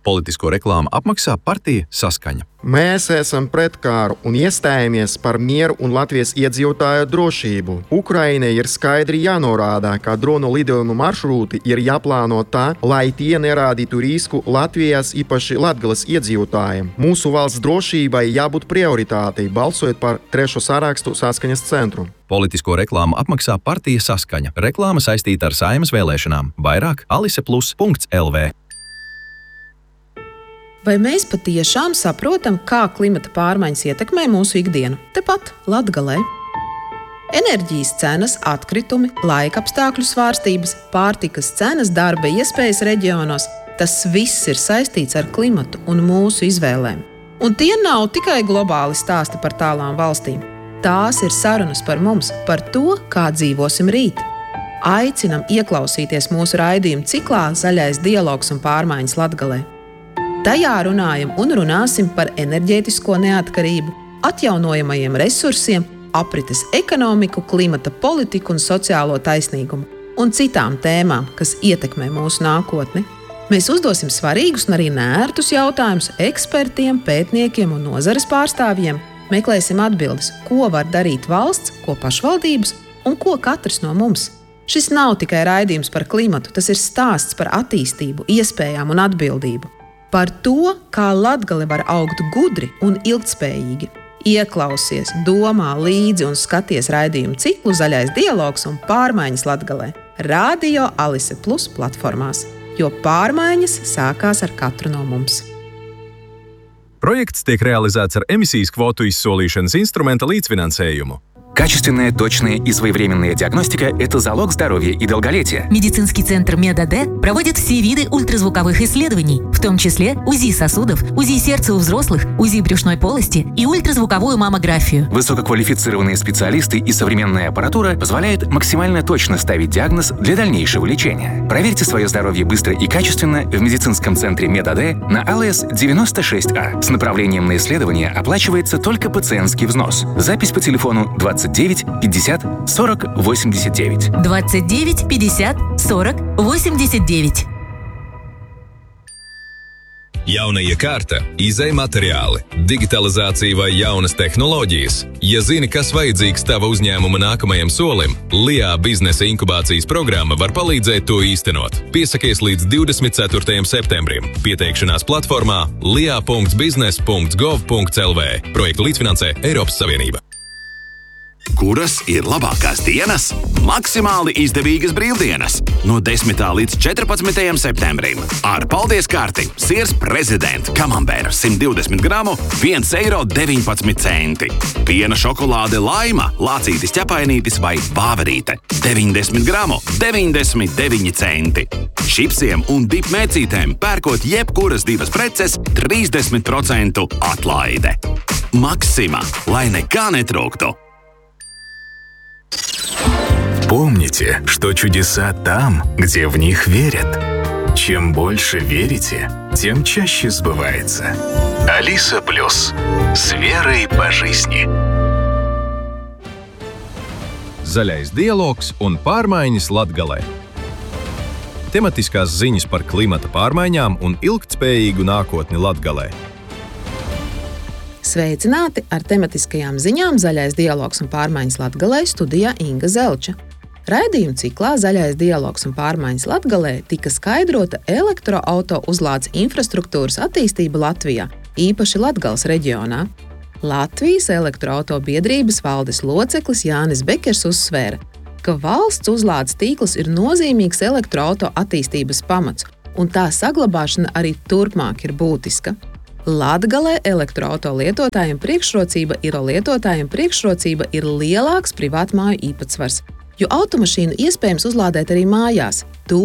Politisko reklāmu apmaksā partija Saskaņa. Mēs esam pret kāru un iestājamies par mieru un Latvijas iedzīvotāju drošību. Ukrainai ir skaidri jānorāda, ka dronu lidojumu maršruti ir jāplāno tā, lai tie nerādītu risku Latvijas, īpaši Latgales iedzīvotājiem. Mūsu valsts drošībai jābūt prioritātei, balsojot par 3. sarakstu Saskaņas centru. Politisko reklāmu apmaksā partija Saskaņa. Reklāma saistīta ar Saeimas vēlēšanām. Vairāk aliseplus.lv. Vai mēs patiešām saprotam, kā klimata pārmaiņas ietekmē mūsu ikdienu? Tepat Latgalē. Enerģijas cenas, atkritumi, laikapstākļu svārstības, pārtikas cenas, darba iespējas reģionos – tas viss ir saistīts ar klimatu un mūsu izvēlēm. Un tie nav tikai globāli stāsti par tālām valstīm. Tās ir sarunas par mums, par to, kā dzīvosim rīt. Aicinam ieklausīties mūsu raidījumu ciklā Zaļais dialogs un pārmaiņas Latgalē. Tajā runājam un runāsim par enerģētisko neatkarību, atjaunojamajiem resursiem, aprites ekonomiku, klimata politiku un sociālo taisnīgumu un citām tēmām, kas ietekmē mūsu nākotni. Mēs uzdosim svarīgus un arī neērtus jautājumus ekspertiem, pētniekiem un nozares pārstāvjiem. Meklēsim atbildes, ko var darīt valsts, ko pašvaldības un ko katrs no mums. Šis nav tikai raidījums par klimatu, tas ir stāsts par attīstību, iespējām un atbildību. Par to, kā Latgale var augt gudri un ilgtspējīgi. Ieklausies, domā līdzi un skaties raidījumu ciklu Zaļais dialogs un pārmaiņas Latgalē. Radio Alise Plus platformās, jo pārmaiņas sākās ar katru no mums. Projekts tiek realizēts ar emisijas kvotu izsolīšanas instrumenta līdzfinansējumu. Качественная, точная и своевременная диагностика – это залог здоровья и долголетия. Медицинский центр МедАД проводит все виды ультразвуковых исследований, в том числе УЗИ сосудов, УЗИ сердца у взрослых, УЗИ брюшной полости и ультразвуковую маммографию. Высококвалифицированные специалисты и современная аппаратура позволяют максимально точно ставить диагноз для дальнейшего лечения. Проверьте свое здоровье быстро и качественно в медицинском центре МедАД на АЛС 96А. С направлением на исследование оплачивается только пациентский взнос. Запись по телефону 29 50 40 89. 29 50 40 89. Jauna iekārta, izej materiāli, digitalizācija vai jaunas tehnoloģijas. Ja zini, kas vajadzīgs tava uzņēmuma nākamajam solim, LIA biznesa inkubācijas programma var palīdzēt to īstenot. Piesakies līdz 24. septembrim. Pieteikšanās platformā lia.biznes.gov.lv. Projektu līdzfinansē Eiropas Savienība. Kuras ir labākās dienas? Maksimāli izdevīgas brīvdienas no 10. līdz 14. septembrim. Ar paldies karti siers prezident Camembert 120 gramu 1,19 eiro. Piena šokolāde Laima, lācītis ķepainītis vai vāverīte 90 gramu 99 centi. Šipsiem un dipmēcītēm pērkot jebkuras divas preces 30% atlaide. Maksima, lai nekā netrūktu. Помните, что чудеса там, где в них верят. Чем больше верите, тем чаще сбывается. Алиса Плюс. С верой по жизни. Zaļais dialogs un pārmaiņas Latgalē. Tematiskās ziņas par klimata pārmaiņām un ilgtspējīgu nākotni Latgalē. Sveicināti ar tematiskajām ziņām Zaļais dialogs un pārmaiņas Latgalē studijā Inga Zelča. Raidījuma ciklā Zaļais dialogs un pārmaiņas Latgalē tika skaidrota elektroauto uzlādes infrastruktūras attīstība Latvijā, īpaši Latgales reģionā. Latvijas elektroauto biedrības valdes loceklis Jānis Bekers uzsvēra, ka valsts uzlādes tīkls ir nozīmīgs elektroauto attīstības pamats, un tā saglabāšana arī turpmāk ir būtiska. Latgalē elektroauto lietotājiem priekšrocība ir lielāks privātmāju īpatsvars, jo automašīnu iespējams uzlādēt arī mājās.